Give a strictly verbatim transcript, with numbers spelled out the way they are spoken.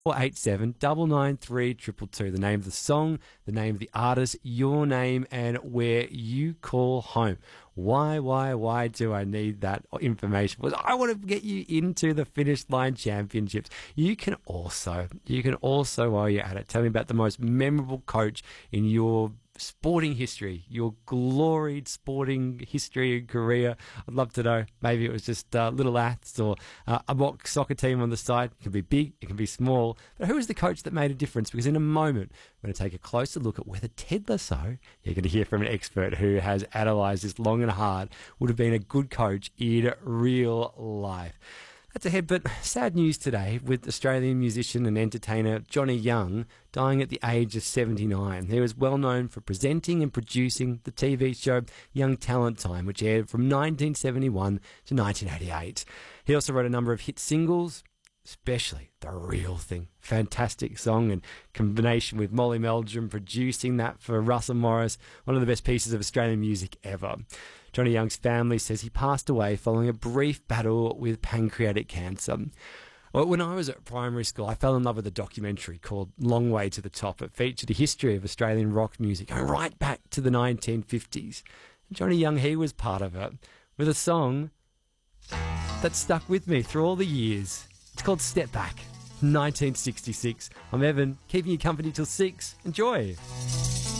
four eight seven, nine nine three, two two two. The name of the song, the name of the artist, your name, and where you call home. Why, why, why do I need that information? Well, I want to get you into the Finish Line Championships. You can also, you can also, while you're at it, tell me about the most memorable coach in your sporting history, your gloried sporting history and career. I'd love to know. Maybe it was just uh, little aths or uh, a mock soccer team on the side. It can be big, it can be small. But who was the coach that made a difference? Because in a moment, we're going to take a closer look at whether Ted Lasso, you're going to hear from an expert who has analysed this long and hard, would have been a good coach in real life. That's ahead, but sad news today with Australian musician and entertainer Johnny Young dying at the age of seventy-nine. He was well known for presenting and producing the T V show Young Talent Time, which aired from nineteen seventy-one to nineteen eighty-eight. He also wrote a number of hit singles, especially The Real Thing. Fantastic song, and combination with Molly Meldrum producing that for Russell Morris, one of the best pieces of Australian music ever. Johnny Young's family says he passed away following a brief battle with pancreatic cancer. Well, when I was at primary school, I fell in love with a documentary called Long Way to the Top. It featured a history of Australian rock music going right back to the nineteen fifties. And Johnny Young, he was part of it, with a song that stuck with me through all the years. It's called Step Back, nineteen sixty-six. I'm Evan, keeping you company till six. Enjoy.